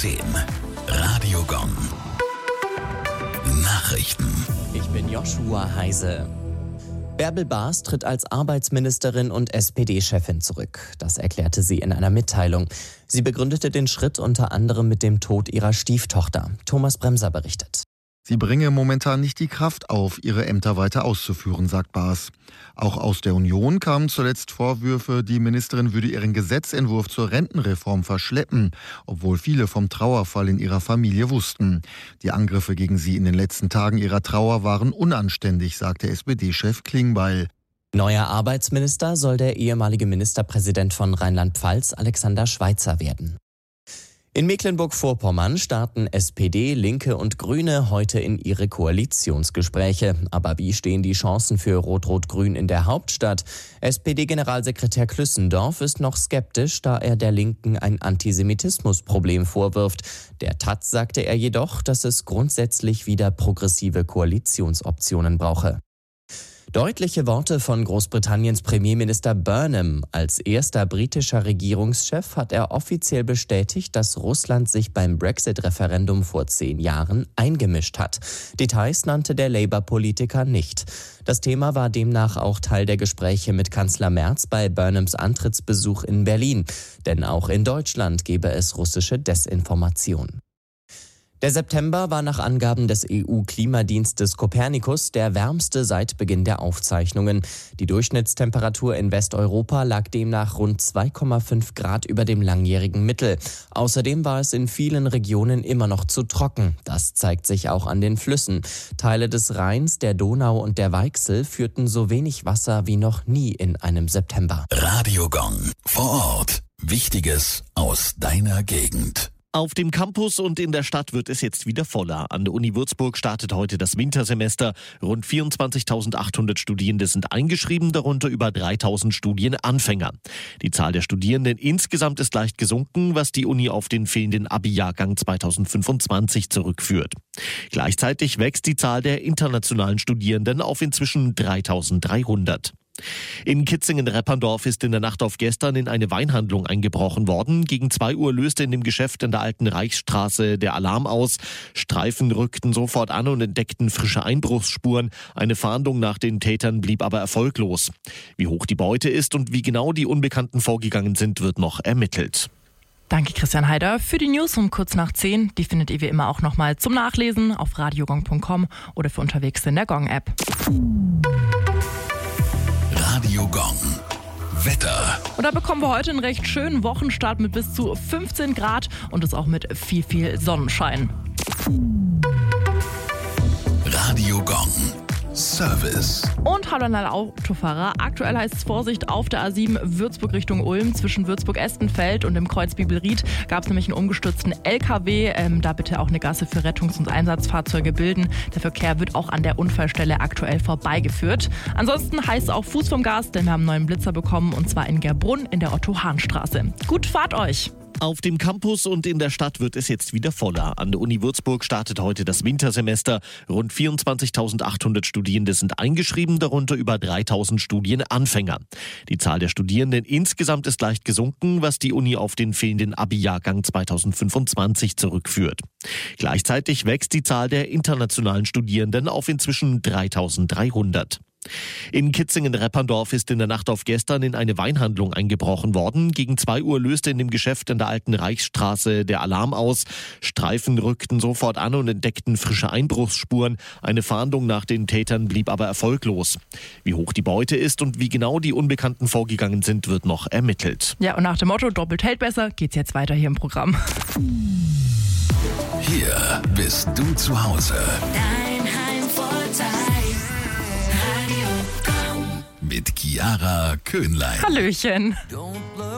10. Radio Gong. Nachrichten. Ich bin Joshua Heise. Bärbel Baas tritt als Arbeitsministerin und SPD-Chefin zurück. Das erklärte sie in einer Mitteilung. Sie begründete den Schritt unter anderem mit dem Tod ihrer Stieftochter. Thomas Bremser berichtet. Sie bringe momentan nicht die Kraft auf, ihre Ämter weiter auszuführen, sagt Baas. Auch aus der Union kamen zuletzt Vorwürfe, die Ministerin würde ihren Gesetzentwurf zur Rentenreform verschleppen, obwohl viele vom Trauerfall in ihrer Familie wussten. Die Angriffe gegen sie in den letzten Tagen ihrer Trauer waren unanständig, sagte SPD-Chef Klingbeil. Neuer Arbeitsminister soll der ehemalige Ministerpräsident von Rheinland-Pfalz, Alexander Schweitzer, werden. In Mecklenburg-Vorpommern starten SPD, Linke und Grüne heute in ihre Koalitionsgespräche. Aber wie stehen die Chancen für Rot-Rot-Grün in der Hauptstadt? SPD-Generalsekretär Klüssendorf ist noch skeptisch, da er der Linken ein Antisemitismusproblem vorwirft. Der Taz sagte er jedoch, dass es grundsätzlich wieder progressive Koalitionsoptionen brauche. Deutliche Worte von Großbritanniens Premierminister Burnham. Als erster britischer Regierungschef hat er offiziell bestätigt, dass Russland sich beim Brexit-Referendum vor 10 Jahren eingemischt hat. Details nannte der Labour-Politiker nicht. Das Thema war demnach auch Teil der Gespräche mit Kanzler Merz bei Burnhams Antrittsbesuch in Berlin. Denn auch in Deutschland gebe es russische Desinformation. Der September war nach Angaben des EU-Klimadienstes Copernicus der wärmste seit Beginn der Aufzeichnungen. Die Durchschnittstemperatur in Westeuropa lag demnach rund 2,5 Grad über dem langjährigen Mittel. Außerdem war es in vielen Regionen immer noch zu trocken. Das zeigt sich auch an den Flüssen. Teile des Rheins, der Donau und der Weichsel führten so wenig Wasser wie noch nie in einem September. Radio Gong. Vor Ort. Wichtiges aus deiner Gegend. Auf dem Campus und in der Stadt wird es jetzt wieder voller. An der Uni Würzburg startet heute das Wintersemester. Rund 24.800 Studierende sind eingeschrieben, darunter über 3.000 Studienanfänger. Die Zahl der Studierenden insgesamt ist leicht gesunken, was die Uni auf den fehlenden Abi-Jahrgang 2025 zurückführt. Gleichzeitig wächst die Zahl der internationalen Studierenden auf inzwischen 3.300. In Kitzingen-Repperndorf ist in der Nacht auf gestern in eine Weinhandlung eingebrochen worden. Gegen 2 Uhr löste in dem Geschäft an der alten Reichsstraße der Alarm aus. Streifen rückten sofort an und entdeckten frische Einbruchsspuren. Eine Fahndung nach den Tätern blieb aber erfolglos. Wie hoch die Beute ist und wie genau die Unbekannten vorgegangen sind, wird noch ermittelt. Danke Christian Heider für die News um kurz nach 10. Die findet ihr wie immer auch nochmal zum Nachlesen auf radiogong.com oder für unterwegs in der Gong-App. Radio Gong. Wetter. Und da bekommen wir heute einen recht schönen Wochenstart mit bis zu 15 Grad und es auch mit viel Sonnenschein. Radio Gong. Service. Und hallo an alle Autofahrer. Aktuell heißt es Vorsicht auf der A7 Würzburg Richtung Ulm. Zwischen Würzburg-Estenfeld und dem Kreuz Bibelried gab es nämlich einen umgestürzten LKW. Da bitte auch eine Gasse für Rettungs- und Einsatzfahrzeuge bilden. Der Verkehr wird auch an der Unfallstelle aktuell vorbeigeführt. Ansonsten heißt es auch Fuß vom Gas, denn wir haben einen neuen Blitzer bekommen und zwar in Gerbrunn in der Otto-Hahn-Straße. Gut Fahrt euch! Auf dem Campus und in der Stadt wird es jetzt wieder voller. An der Uni Würzburg startet heute das Wintersemester. Rund 24.800 Studierende sind eingeschrieben, darunter über 3.000 Studienanfänger. Die Zahl der Studierenden insgesamt ist leicht gesunken, was die Uni auf den fehlenden Abi-Jahrgang 2025 zurückführt. Gleichzeitig wächst die Zahl der internationalen Studierenden auf inzwischen 3.300. In Kitzingen-Repperndorf ist in der Nacht auf gestern in eine Weinhandlung eingebrochen worden. Gegen 2 Uhr löste in dem Geschäft an der alten Reichsstraße der Alarm aus. Streifen rückten sofort an und entdeckten frische Einbruchsspuren. Eine Fahndung nach den Tätern blieb aber erfolglos. Wie hoch die Beute ist und wie genau die Unbekannten vorgegangen sind, wird noch ermittelt. Ja, und nach dem Motto doppelt hält besser geht's jetzt weiter hier im Programm. Hier bist du zu Hause. Dein Heimvorteil. Radio Gong. Mit Chiara Köhnlein. Hallöchen.